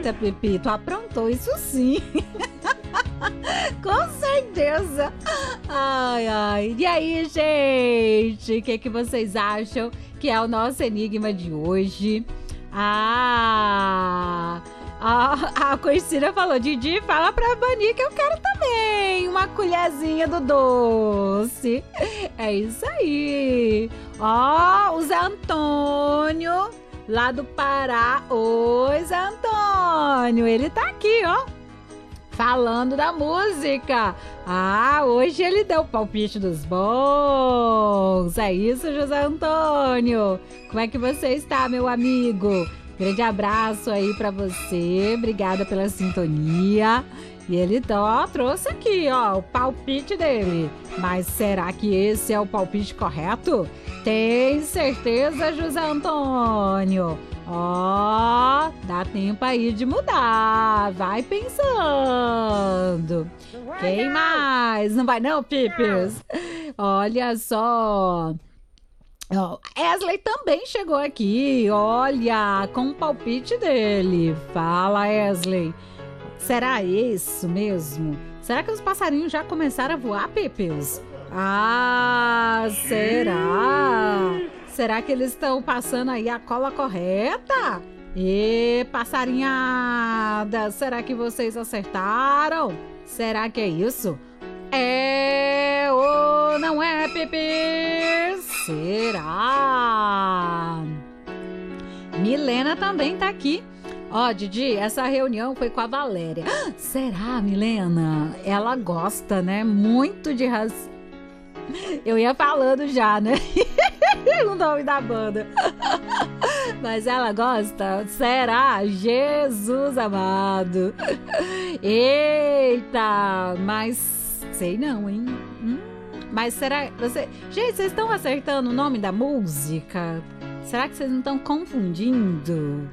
Eita, Pipi, tu aprontou isso sim. Com certeza. Ai, ai. E aí, gente? O que vocês acham que é o nosso enigma de hoje? A Corsira falou: Didi, fala pra Bani que eu quero também uma colherzinha do doce. É isso aí. Ó, o Zé Antônio, lá do Pará. Oi, Zé Antônio. Ele tá aqui, ó, falando da música. Hoje ele deu o palpite dos bons. É isso, José Antônio. Como é que você está, meu amigo? Grande abraço aí pra você. Obrigada pela sintonia. E ele trouxe aqui, ó, o palpite dele. Mas será que esse é o palpite correto? Tem certeza, José Antônio? Ó, dá tempo aí de mudar. Vai pensando. Quem mais? Não vai não, Pipes? Olha só. Wesley também chegou aqui. Olha, com o palpite dele. Fala, Wesley. Será isso mesmo? Será que os passarinhos já começaram a voar, Pipes? Será? Será que eles estão passando aí a cola correta? E passarinhada, será que vocês acertaram? Será que é isso? É ou não é, Pepe? Será? Milena também tá aqui. Ó, Didi, essa reunião foi com a Valéria. Será, Milena? Ela gosta, né? Muito de Eu ia falando já, né? O nome da banda. Mas ela gosta? Será? Jesus amado. Eita, mas sei não, hein? Mas será... Gente, vocês estão acertando o nome da música? Será que vocês não estão confundindo?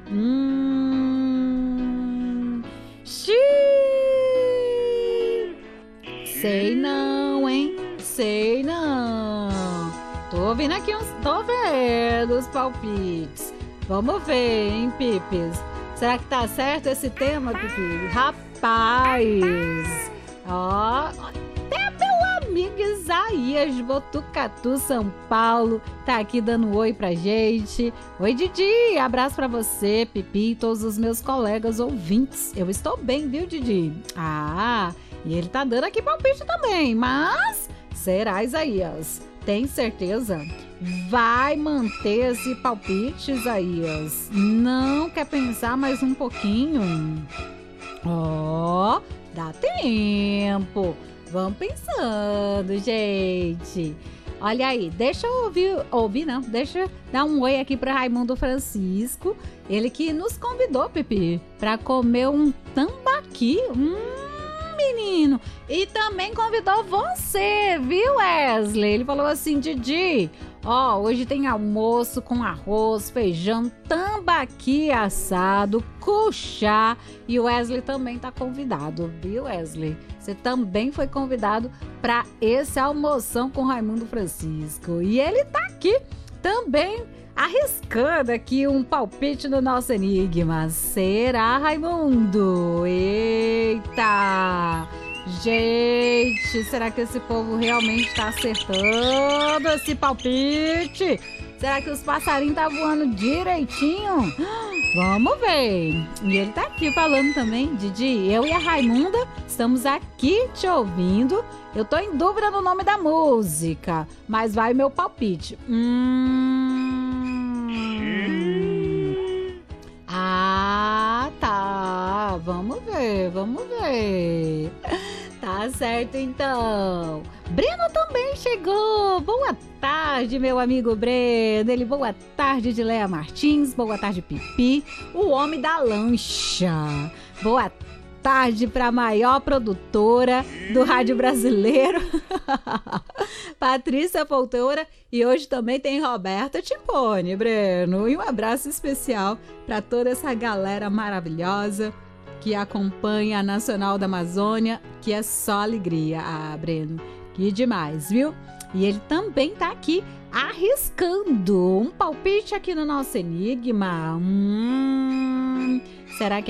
Sei não, hein? Sei não. Tô vendo aqui Tô vendo os palpites. Vamos ver, hein, Pipes? Será que tá certo esse tema, Pipi? Rapaz! Ó, até meu amigo Isaías de Botucatu, São Paulo, tá aqui dando um oi pra gente. Oi, Didi! Abraço pra você, Pipi, e todos os meus colegas ouvintes. Eu estou bem, viu, Didi? E ele tá dando aqui palpite também, mas... Será, Isaías? Tem certeza? Vai manter esse palpite, Isaías? Não quer pensar mais um pouquinho? Ó, dá tempo. Vamos pensando, gente. Olha aí, deixa eu deixa eu dar um oi aqui para Raimundo Francisco. Ele que nos convidou, Pipi, para comer um tambaqui. Menino, e também convidou você, viu, Wesley? Ele falou assim: Didi, ó, hoje tem almoço com arroz, feijão, tambaqui assado, cuchá, e o Wesley também tá convidado, viu, Wesley? Você também foi convidado para esse almoção com Raimundo Francisco, e ele tá aqui também arriscando aqui um palpite no nosso enigma. Será, Raimundo? Eita! Gente, será que esse povo realmente está acertando esse palpite? Será que os passarinhos tá voando direitinho? Vamos ver. E ele tá aqui falando também, Didi, eu e a Raimunda estamos aqui te ouvindo. Eu tô em dúvida no nome da música, mas vai o meu palpite. Tá. Vamos ver. Tá certo, então. Breno também chegou. Boa tarde, meu amigo Breno. Ele, boa tarde, Edileia Martins. Boa tarde, Pipi, o homem da lancha. Boa tarde para a maior produtora do rádio brasileiro, Patrícia Fontoura. E hoje também tem Roberta Tipone, Breno. E um abraço especial para toda essa galera maravilhosa que acompanha a Nacional da Amazônia, que é só alegria. Breno, que demais, viu? E ele também tá aqui arriscando um palpite aqui no nosso enigma. Será que